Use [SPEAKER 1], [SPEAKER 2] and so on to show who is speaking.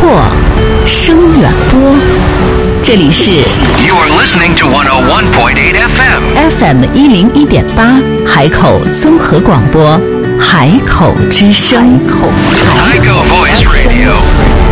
[SPEAKER 1] 阔，声远播。这里是
[SPEAKER 2] You are listening to 101.8 FM
[SPEAKER 1] FM101.8海口综合广播，海口之声。
[SPEAKER 2] Haikou Voice Radio